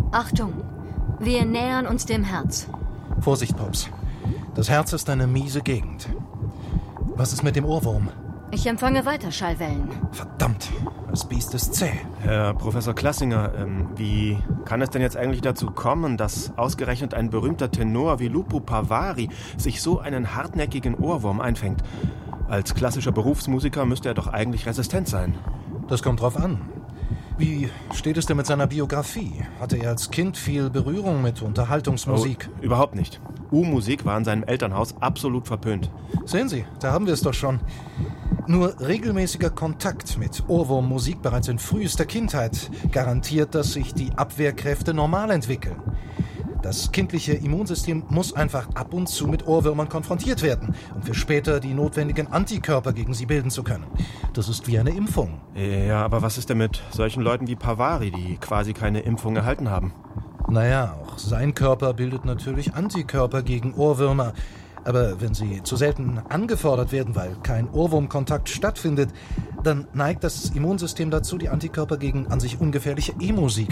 Achtung, wir nähern uns dem Herz. Vorsicht, Pops. Das Herz ist eine miese Gegend. Was ist mit dem Ohrwurm? Ich empfange Weiterschallwellen. Verdammt, das Biest ist zäh. Herr Professor Klassinger, wie kann es denn jetzt eigentlich dazu kommen, dass ausgerechnet ein berühmter Tenor wie Lupo Pavary sich so einen hartnäckigen Ohrwurm einfängt? Als klassischer Berufsmusiker müsste er doch eigentlich resistent sein. Das kommt drauf an. Wie steht es denn mit seiner Biografie? Hatte er als Kind viel Berührung mit Unterhaltungsmusik? Oh, überhaupt nicht. U-Musik war in seinem Elternhaus absolut verpönt. Sehen Sie, da haben wir es doch schon. Nur regelmäßiger Kontakt mit Ohrwurmmusik bereits in frühester Kindheit garantiert, dass sich die Abwehrkräfte normal entwickeln. Das kindliche Immunsystem muss einfach ab und zu mit Ohrwürmern konfrontiert werden, um für später die notwendigen Antikörper gegen sie bilden zu können. Das ist wie eine Impfung. Ja, aber was ist denn mit solchen Leuten wie Pavary, die quasi keine Impfung erhalten haben? Naja, auch sein Körper bildet natürlich Antikörper gegen Ohrwürmer. Aber wenn sie zu selten angefordert werden, weil kein Ohrwurmkontakt stattfindet, dann neigt das Immunsystem dazu, die Antikörper gegen an sich ungefährliche E-Musik